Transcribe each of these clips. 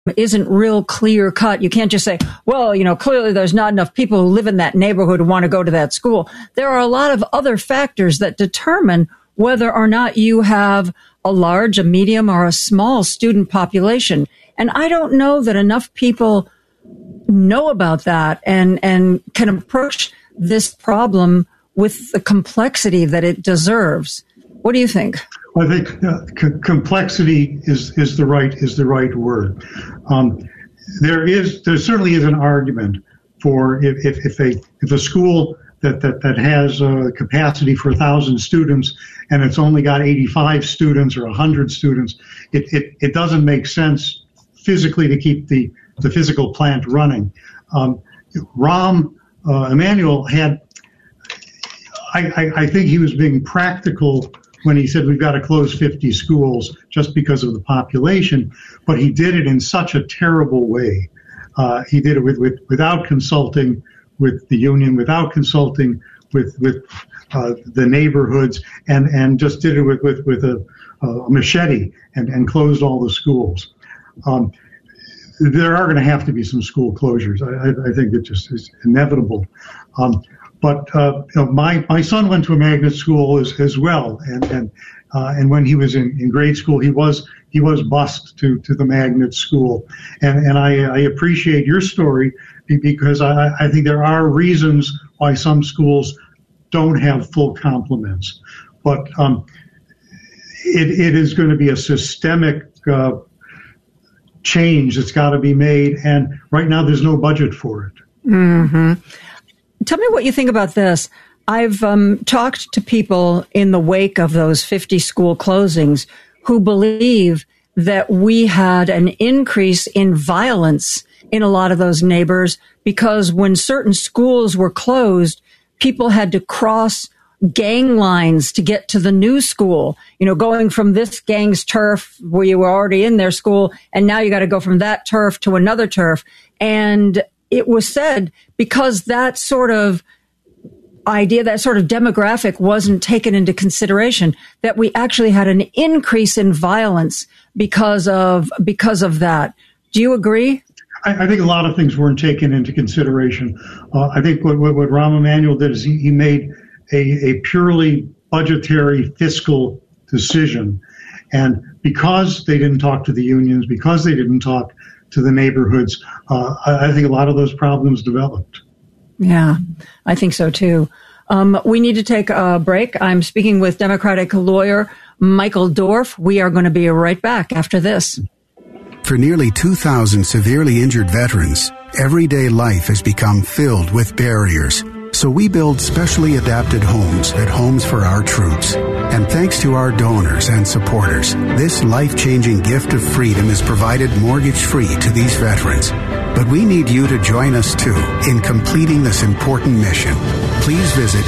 isn't real clear cut. You can't just say, well, clearly there's not enough people who live in that neighborhood who want to go to that school. There are a lot of other factors that determine whether or not you have a large, a medium, or a small student population. And I don't know that enough people know about that and can approach this problem with the complexity that it deserves. What do you think? Well, I think complexity is the right word. There certainly is an argument for if a school that has a capacity for 1,000 students and it's only got 85 students or 100 students, it doesn't make sense physically to keep the physical plant running. Rahm Emanuel had, I think he was being practical when he said we've got to close 50 schools just because of the population, but he did it in such a terrible way. He did it without consulting with the union, without consulting with the neighborhoods, and just did it with a machete and closed all the schools. There are going to have to be some school closures. I think it just is inevitable. But my son went to a magnet school as well, and when he was in grade school, he was bused to the magnet school, and I appreciate your story because I think there are reasons why some schools don't have full complements, but it is going to be a systemic change that's got to be made, and right now there's no budget for it. Mm-hmm. Tell me what you think about this. I've talked to people in the wake of those 50 school closings who believe that we had an increase in violence in a lot of those neighbors because when certain schools were closed, people had to cross gang lines to get to the new school, going from this gang's turf where you were already in their school, and now you got to go from that turf to another turf. And it was said because that sort of idea, that sort of demographic wasn't taken into consideration, that we actually had an increase in violence because of that. Do you agree? I think a lot of things weren't taken into consideration. I think what Rahm Emanuel did is he made a purely budgetary fiscal decision. And because they didn't talk to the unions, because they didn't talk to the neighborhoods, I think a lot of those problems developed. Yeah, I think so too. We need to take a break. I'm speaking with Democratic lawyer Michael Dorf. We are going to be right back after this. For nearly 2,000 severely injured veterans, everyday life has become filled with barriers. So we build specially adapted homes at Homes for Our Troops. And thanks to our donors and supporters, this life-changing gift of freedom is provided mortgage-free to these veterans. But we need you to join us, too, in completing this important mission. Please visit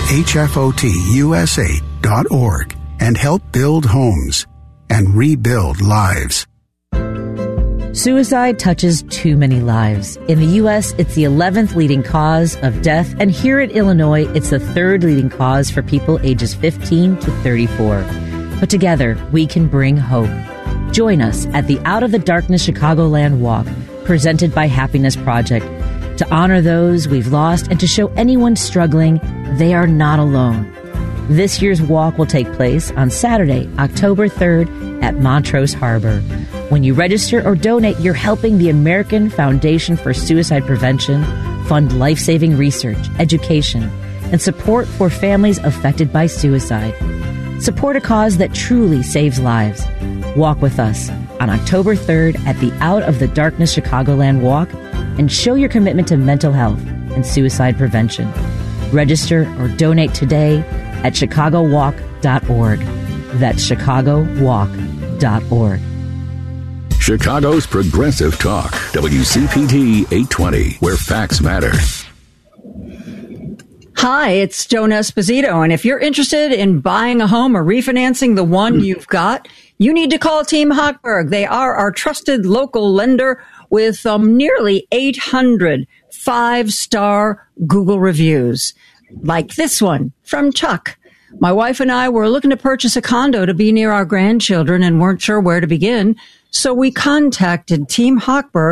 hfotusa.org and help build homes and rebuild lives. Suicide touches too many lives. In the U.S., it's the 11th leading cause of death, and here in Illinois, it's the 3rd leading cause for people ages 15 to 34. But together, we can bring hope. Join us at the Out of the Darkness Chicagoland Walk, presented by Happiness Project, to honor those we've lost and to show anyone struggling they are not alone. This year's walk will take place on Saturday, October 3rd at Montrose Harbor. When you register or donate, you're helping the American Foundation for Suicide Prevention fund life-saving research, education, and support for families affected by suicide. Support a cause that truly saves lives. Walk with us on October 3rd at the Out of the Darkness Chicagoland Walk and show your commitment to mental health and suicide prevention. Register or donate today at chicagowalk.org. That's chicagowalk.org. Chicago's Progressive Talk, WCPT 820, where facts matter. Hi, it's Joan Esposito, and if you're interested in buying a home or refinancing the one you've got, you need to call Team Hochberg. They are our trusted local lender with nearly 800 5-star Google reviews, like this one from Chuck. My wife and I were looking to purchase a condo to be near our grandchildren and weren't sure where to begin. So we contacted Team Hochberg